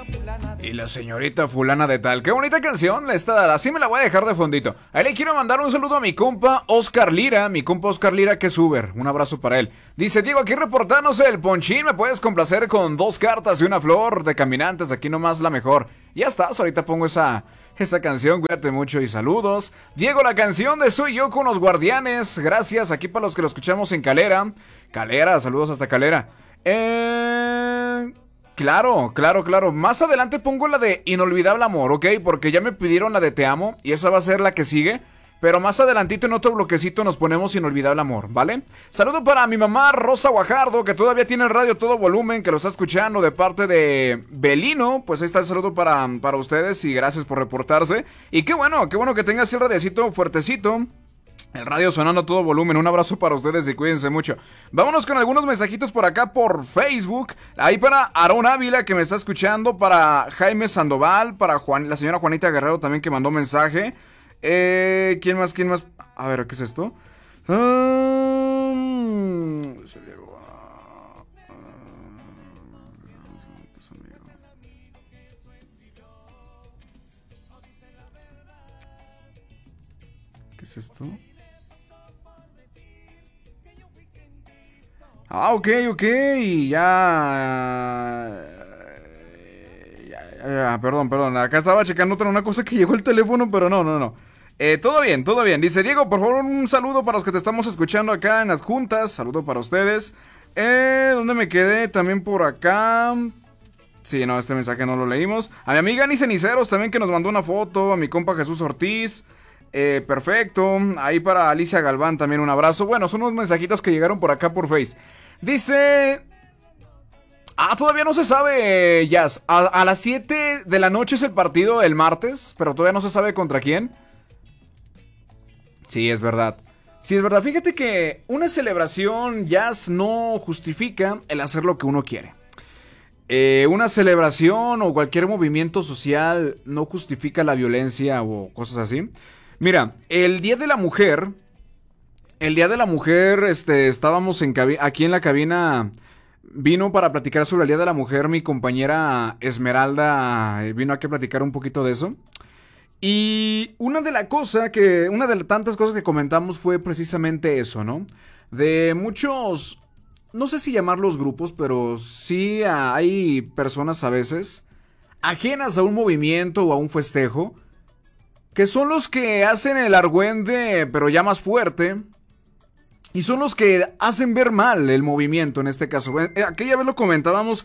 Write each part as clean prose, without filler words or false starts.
Y la señorita fulana de tal. Qué bonita canción esta, así me la voy a dejar de fondito. Ahí le quiero mandar un saludo a mi compa Oscar Lira. Mi compa Oscar Lira, que es Uber. Un abrazo para él. Dice: Diego, aquí reportándose el Ponchín. ¿Me puedes complacer con 2 cartas y una flor de Caminantes? Aquí nomás la mejor. Ya estás, ahorita pongo esa canción. Cuídate mucho y saludos. Diego, la canción de Soy Yo con los Guardianes. Gracias, aquí para los que lo escuchamos en Calera. Calera, saludos hasta Calera. Claro. Más adelante pongo la de Inolvidable Amor, ¿ok? Porque ya me pidieron la de Te Amo y esa va a ser la que sigue. Pero más adelantito en otro bloquecito nos ponemos Inolvidable Amor, ¿vale? Saludo para mi mamá Rosa Guajardo, que todavía tiene el radio a todo volumen, que lo está escuchando de parte de Belino. Pues ahí está el saludo para ustedes y gracias por reportarse. Y qué bueno que tengas el radiocito fuertecito. El radio sonando a todo volumen. Un abrazo para ustedes y cuídense mucho. Vámonos con algunos mensajitos por acá por Facebook. Ahí para Aarón Ávila, que me está escuchando. Para Jaime Sandoval. Para la señora Juanita Guerrero también, que mandó mensaje. ¿Quién más? A ver, ¿qué es esto? ¿Qué es esto? Ah, ok, ya, perdón, acá estaba checando una cosa que llegó el teléfono, pero no. Todo bien. Dice: Diego, por favor, un saludo para los que te estamos escuchando acá en Adjuntas. Saludo para ustedes. ¿Dónde me quedé? También por acá. Sí, no, este mensaje no lo leímos. A mi amiga Ani Ceniceros también, que nos mandó una foto. A mi compa Jesús Ortiz. Perfecto. Ahí para Alicia Galván también un abrazo. Bueno, son unos mensajitos que llegaron por acá por Face. Dice... todavía no se sabe, Jazz. A las 7 de la noche es el partido el martes, pero todavía no se sabe contra quién. Sí, es verdad. Fíjate que una celebración, Jazz, no justifica el hacer lo que uno quiere. Una celebración o cualquier movimiento social no justifica la violencia o cosas así. Mira, el Día de la Mujer, estábamos aquí en la cabina. Vino para platicar sobre el Día de la Mujer mi compañera Esmeralda. Vino aquí a platicar un poquito de eso. Y una de las tantas cosas que comentamos fue precisamente eso, ¿no? De muchos, no sé si llamarlos grupos, pero sí hay personas a veces ajenas a un movimiento o a un festejo, que son los que hacen el argüende, pero ya más fuerte. Y son los que hacen ver mal el movimiento en este caso. Aquella vez lo comentábamos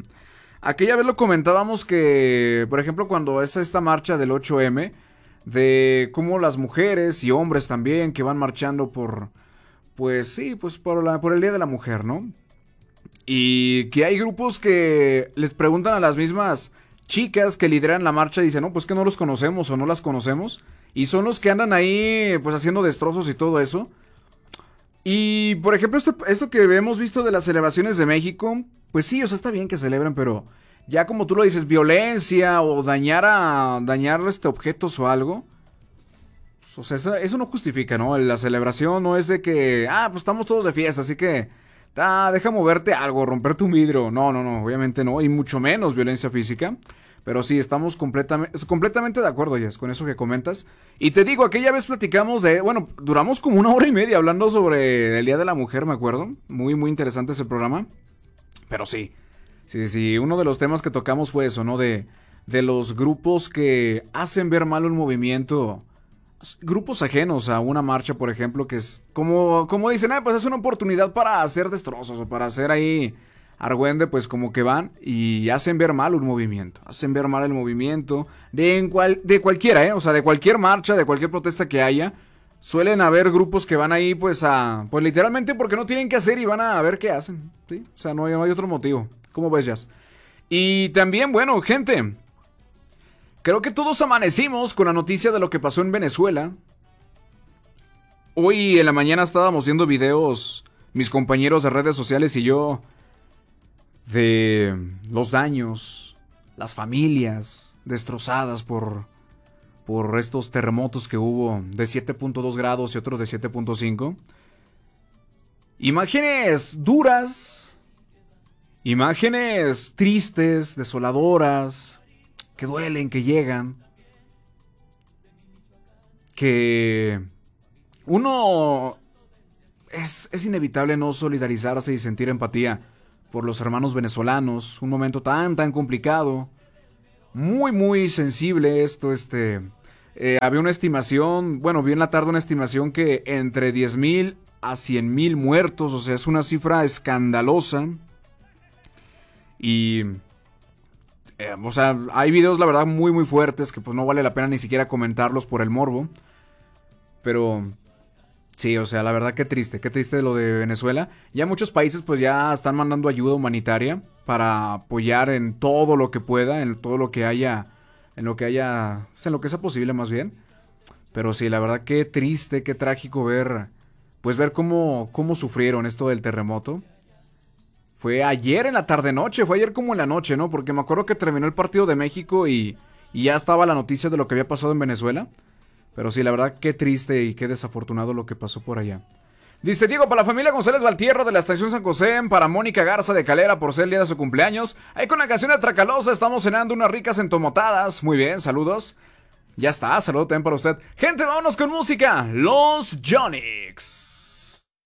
que, por ejemplo, cuando es esta marcha del 8M, de cómo las mujeres y hombres también que van marchando por el Día de la Mujer, ¿no? Y que hay grupos que les preguntan a las mismas chicas que lideran la marcha y dicen: no, pues que no los conocemos o no las conocemos. Y son los que andan ahí pues haciendo destrozos y todo eso. Y, por ejemplo, esto que hemos visto de las celebraciones de México, pues sí, o sea, está bien que celebren, pero ya como tú lo dices, violencia o dañar objetos o algo, o sea, eso no justifica, ¿no? La celebración no es de que, pues estamos todos de fiesta, así que, deja moverte algo, romperte un vidrio. No, obviamente no, y mucho menos violencia física. Pero sí, estamos completamente de acuerdo, Jess, con eso que comentas. Y te digo, aquella vez platicamos duramos como 1 hora y media hablando sobre el Día de la Mujer, me acuerdo. Muy, muy interesante ese programa. Pero sí, uno de los temas que tocamos fue eso, ¿no? De los grupos que hacen ver mal un movimiento. Grupos ajenos a una marcha, por ejemplo, que es como dicen, pues es una oportunidad para hacer destrozos o para hacer ahí argüende, pues como que van y hacen ver mal un movimiento. Hacen ver mal el movimiento de cualquiera, o sea, de cualquier marcha, de cualquier protesta que haya. Suelen haber grupos que van ahí pues literalmente porque no tienen que hacer y van a ver qué hacen, ¿sí? O sea, no hay otro motivo. ¿Cómo ves, Jazz? Y también, bueno, gente, creo que todos amanecimos con la noticia de lo que pasó en Venezuela. Hoy en la mañana estábamos viendo videos, mis compañeros de redes sociales y yo, de los daños, las familias destrozadas por estos terremotos que hubo de 7.2 grados y otro de 7.5. Imágenes duras, Imágenes tristes, desoladoras, que duelen, que llegan, que uno es inevitable no solidarizarse y sentir empatía por los hermanos venezolanos. Un momento tan complicado, muy sensible esto. Había una estimación, bueno, vi en la tarde una estimación que entre 10,000 a 100,000 muertos, o sea, es una cifra escandalosa. Y o sea, hay videos la verdad muy fuertes que pues no vale la pena ni siquiera comentarlos por el morbo. Pero sí, o sea, la verdad qué triste lo de Venezuela. Ya muchos países pues ya están mandando ayuda humanitaria para apoyar en todo lo que pueda, en todo lo que haya, en lo que haya, o sea, en lo que sea posible más bien. Pero sí, la verdad qué triste, qué trágico ver, pues ver cómo sufrieron esto del terremoto. Fue ayer en la tarde-noche, fue ayer como en la noche, ¿no? Porque me acuerdo que terminó el partido de México y ya estaba la noticia de lo que había pasado en Venezuela. Pero sí, la verdad, qué triste y qué desafortunado lo que pasó por allá. Dice Diego, para la familia González Valtierra de la estación San José, para Mónica Garza de Calera por ser el día de su cumpleaños. Ahí con la canción de Tracalosa estamos cenando unas ricas entomotadas. Muy bien, saludos. Ya está, saludo también para usted. Gente, vámonos con música. Los Yonix.